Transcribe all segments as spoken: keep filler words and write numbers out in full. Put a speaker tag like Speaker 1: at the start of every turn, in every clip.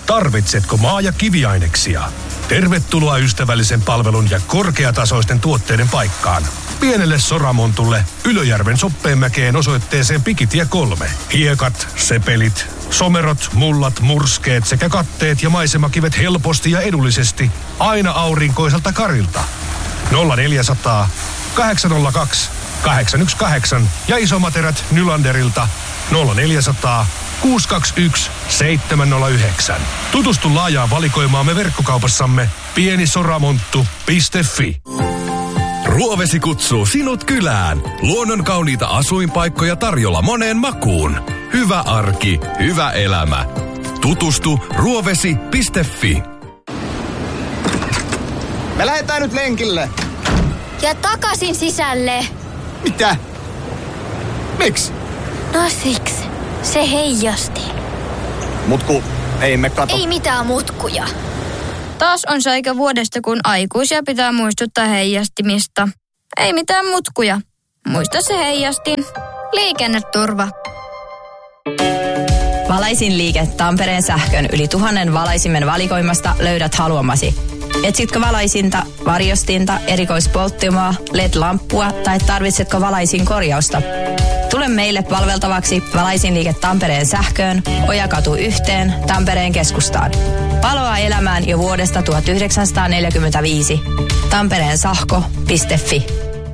Speaker 1: Tarvitsetko maa- ja kiviaineksia? Tervetuloa ystävällisen palvelun ja korkeatasoisten tuotteiden paikkaan. Pienelle Soramontulle Ylöjärven Soppeenmäkeen osoitteeseen Pikitie kolme. Hiekat, sepelit, somerot, mullat, murskeet sekä katteet ja maisemakivet helposti ja edullisesti aina aurinkoiselta Karilta. nolla neljäsataa, kahdeksan nolla kaksi, kahdeksan yksi kahdeksan ja isommat erät Nylanderilta nolla neljäsataa, kuusi kaksi yksi, seitsemän nolla yhdeksän. Tutustu laajaan valikoimaamme verkkokaupassamme pienisoramonttu piste fi.
Speaker 2: Ruovesi kutsuu sinut kylään. Luonnon kauniita asuinpaikkoja tarjolla moneen makuun. Hyvä arki, hyvä elämä. Tutustu ruovesi piste fi.
Speaker 3: Me lähdetään nyt lenkille.
Speaker 4: Ja takaisin sisälle.
Speaker 3: Mitä? Miksi?
Speaker 4: No siksi. Se heijasti.
Speaker 3: Mutku, ei me kato.
Speaker 4: Ei mitään mutkuja. Taas on se aika vuodesta, kun aikuisia pitää muistuttaa heijastimista. Ei mitään mutkuja. Muista se heijastin. Liikenneturva.
Speaker 5: Valaisin liike Tampereen sähkön yli tuhannen valaisimen valikoimasta löydät haluamasi. Etsitkö valaisinta, varjostinta, erikoispolttimaa, L E D-lamppua tai tarvitsetko valaisin korjausta? Tule meille palveltavaksi Valaisin liike Tampereen sähköön, Ojakatu yhteen, Tampereen keskustaan. Valoa elämään jo vuodesta tuhatyhdeksänsataaneljäkymmentäviisi. Tampereen sähkö piste fi.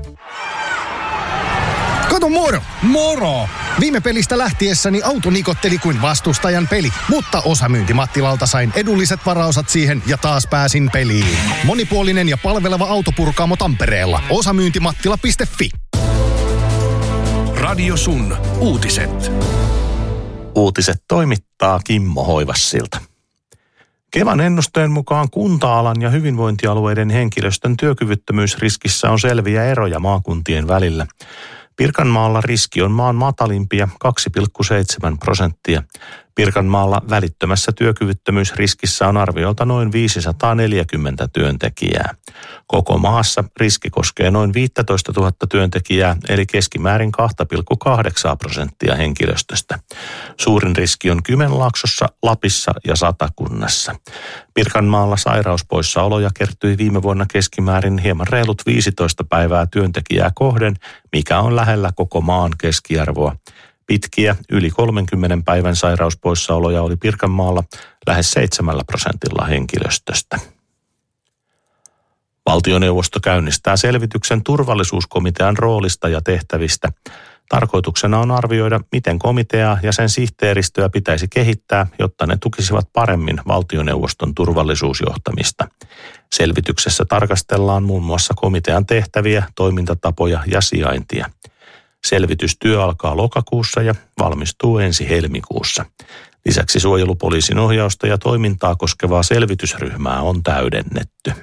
Speaker 6: Kato moro!
Speaker 7: Moro!
Speaker 6: Viime pelistä lähtiessäni auto nikotteli kuin vastustajan peli, mutta osamyynti Mattilalta sain edulliset varaosat siihen ja taas pääsin peliin. Monipuolinen ja palveleva autopurkaamo Tampereella. osamyyntimattila piste fi.
Speaker 1: Radio Sun uutiset.
Speaker 8: Uutiset toimittaa Kimmo Hoivassilta. Kevan ennusteen mukaan kunta-alan ja hyvinvointialueiden henkilöstön työkyvyttömyysriskissä on selviä eroja maakuntien välillä. Pirkanmaalla riski on maan matalimpia kaksi pilkku seitsemän prosenttia. Pirkanmaalla välittömässä työkyvyttömyysriskissä on arviolta noin viisisataaneljäkymmentä työntekijää. Koko maassa riski koskee noin viisitoistatuhatta työntekijää, eli keskimäärin kaksi pilkku kahdeksan prosenttia henkilöstöstä. Suurin riski on Kymenlaaksossa, Lapissa ja Satakunnassa. Pirkanmaalla sairauspoissaoloja kertyi viime vuonna keskimäärin hieman reilut viisitoista päivää työntekijää kohden, mikä on lähellä koko maan keskiarvoa. Pitkiä yli kolmenkymmenen päivän sairauspoissaoloja oli Pirkanmaalla lähes seitsemällä prosentilla henkilöstöstä. Valtioneuvosto käynnistää selvityksen turvallisuuskomitean roolista ja tehtävistä. Tarkoituksena on arvioida, miten komiteaa ja sen sihteeristöä pitäisi kehittää, jotta ne tukisivat paremmin valtioneuvoston turvallisuusjohtamista. Selvityksessä tarkastellaan muun muassa komitean tehtäviä, toimintatapoja ja sijaintia. Selvitystyö alkaa lokakuussa ja valmistuu ensi helmikuussa. Lisäksi suojelupoliisin ohjausta ja toimintaa koskevaa selvitysryhmää on täydennetty.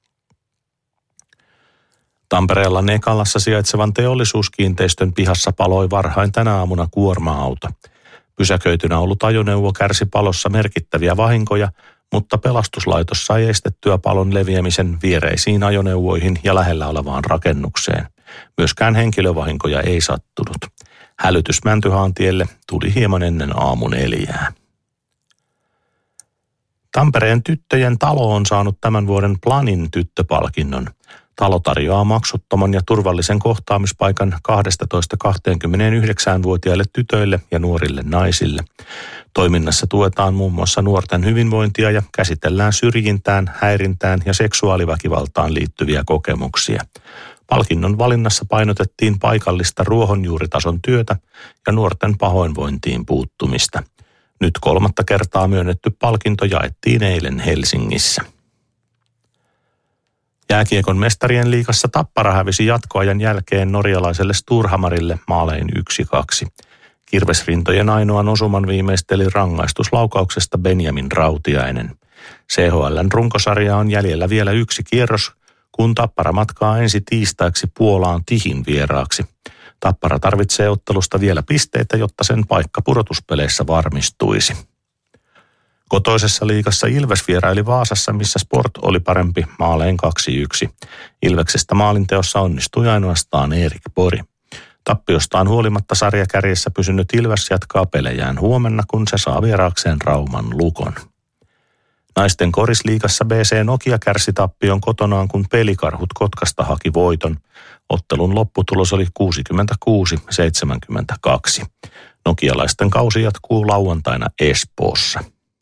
Speaker 8: Tampereella Nekalassa sijaitsevan teollisuuskiinteistön pihassa paloi varhain tänä aamuna kuorma-auto. Pysäköitynä ollut ajoneuvo kärsi palossa merkittäviä vahinkoja, mutta pelastuslaitos sai estettyä palon leviämisen viereisiin ajoneuvoihin ja lähellä olevaan rakennukseen. Myöskään henkilövahinkoja ei sattunut. Hälytys Mäntyhaantielle tuli hieman ennen aamu neljää. Tampereen tyttöjen talo on saanut tämän vuoden Planin tyttöpalkinnon. Talo tarjoaa maksuttoman ja turvallisen kohtaamispaikan kaksitoista kaksikymmentäyhdeksän-vuotiaille tytöille ja nuorille naisille. Toiminnassa tuetaan muun muassa nuorten hyvinvointia ja käsitellään syrjintään, häirintään ja seksuaaliväkivaltaan liittyviä kokemuksia. Palkinnon valinnassa painotettiin paikallista ruohonjuuritason työtä ja nuorten pahoinvointiin puuttumista. Nyt kolmatta kertaa myönnetty palkinto jaettiin eilen Helsingissä. Jääkiekon mestarien liigassa Tappara hävisi jatkoajan jälkeen norjalaiselle Sturhamarille maalein yksi kaksi. Kirvesrintojen ainoan osuman viimeisteli rangaistuslaukauksesta Benjamin Rautiainen. C H L:n runkosarja on jäljellä vielä yksi kierros, kun Tappara matkaa ensi tiistaiksi Puolaan Tihin vieraaksi. Tappara tarvitsee ottelusta vielä pisteitä, jotta sen paikka pudotuspeleissä varmistuisi. Kotoisessa liigassa Ilves vieraili Vaasassa, missä Sport oli parempi maalein kaksi yksi. Ilveksestä maalinteossa onnistui ainoastaan Erik Pori. Tappiostaan huolimatta sarjakärjessä pysynyt Ilves jatkaa pelejään huomenna, kun se saa vieraakseen Rauman Lukon. Naisten korisliigassa B C Nokia kärsi tappion kotonaan, kun Pelikarhut Kotkasta haki voiton. Ottelun lopputulos oli kuusikymmentäkuusi seitsemänkymmentäkaksi. Nokialaisten kausi jatkuu lauantaina Espoossa.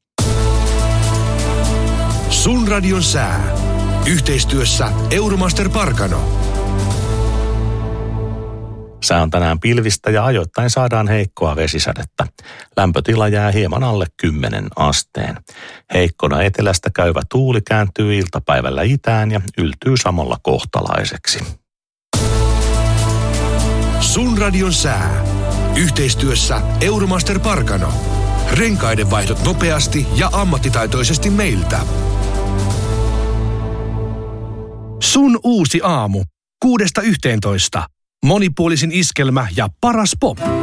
Speaker 1: Sun radion sää. Yhteistyössä Euromaster Parkano.
Speaker 8: Sää on tänään pilvistä ja ajoittain saadaan heikkoa vesisadetta. Lämpötila jää hieman alle kymmenen asteen. Heikkona etelästä käyvä tuuli kääntyy iltapäivällä itään ja yltyy samalla kohtalaiseksi.
Speaker 1: Sun radion sää. Yhteistyössä Euromaster Parkano. Renkaiden vaihdot nopeasti ja ammattitaitoisesti meiltä. Sun uusi aamu. Kuudesta yhteentoista. Monipuolisin iskelmä ja paras pop.